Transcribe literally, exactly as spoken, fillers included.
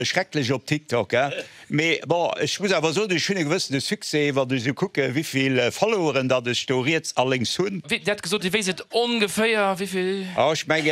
schrecklich op TikTok ja. Me, bon, ich muss aber so de schöne gewissen Suse, wat du so gucke, wieviel äh, Followeren dat de storiert allings hunn. Dat gesot, wie se ungefähr wieviel? Oh, ich mein,